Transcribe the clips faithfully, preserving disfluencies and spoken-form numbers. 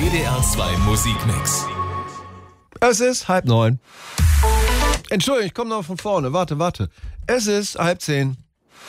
D R zwei Musikmix. Es ist halb neun. Entschuldigung, ich komme noch von vorne. Warte, warte. Es ist halb zehn.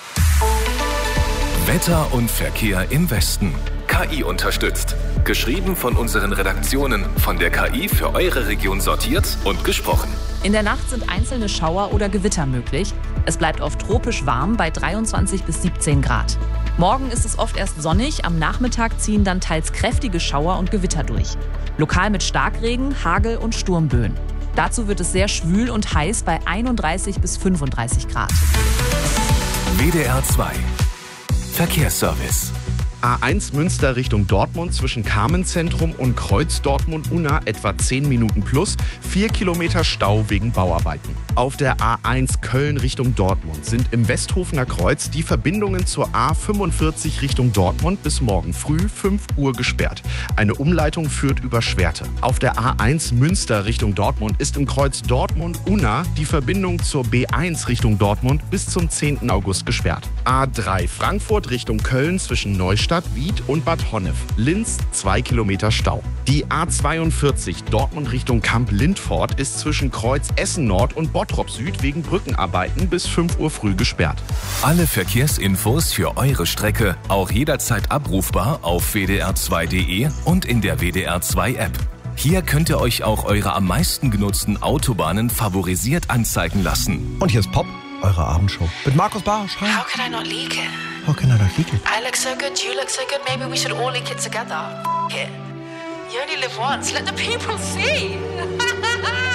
Wetter und Verkehr im Westen. K I unterstützt. Geschrieben von unseren Redaktionen, von der K I für eure Region sortiert und gesprochen. In der Nacht sind einzelne Schauer oder Gewitter möglich. Es bleibt oft tropisch warm bei dreiundzwanzig bis siebzehn Grad. Morgen ist es oft erst sonnig, am Nachmittag ziehen dann teils kräftige Schauer und Gewitter durch. Lokal mit Starkregen, Hagel und Sturmböen. Dazu wird es sehr schwül und heiß bei einunddreißig bis fünfunddreißig Grad. W D R zwei Verkehrsservice. A eins Münster Richtung Dortmund zwischen Carmenzentrum und Kreuz Dortmund-Unna etwa zehn Minuten plus, vier Kilometer Stau wegen Bauarbeiten. Auf der A eins Köln Richtung Dortmund sind im Westhofener Kreuz die Verbindungen zur A fünfundvierzig Richtung Dortmund bis morgen früh fünf Uhr gesperrt. Eine Umleitung führt über Schwerte. Auf der A eins Münster Richtung Dortmund ist im Kreuz Dortmund-Unna die Verbindung zur B eins Richtung Dortmund bis zum zehnten August gesperrt. A drei Frankfurt Richtung Köln zwischen Neustadt Wied und Bad Honnef. Linz zwei Kilometer Stau. Die A zweiundvierzig Dortmund Richtung Kamp-Lindfort ist zwischen Kreuz Essen Nord und Bottrop Süd wegen Brückenarbeiten bis fünf Uhr früh gesperrt. Alle Verkehrsinfos für eure Strecke auch jederzeit abrufbar auf w d r zwei punkt d e und in der W D R zwei App. Hier könnt ihr euch auch eure am meisten genutzten Autobahnen favorisiert anzeigen lassen. Und hier ist Pop, eure Abendshow. Mit Markus Barsch. Hi. How can I not leak it? How can I not leak it? I look so good, you look so good, maybe we should all leak it together. F*** it. You only live once, let the people see.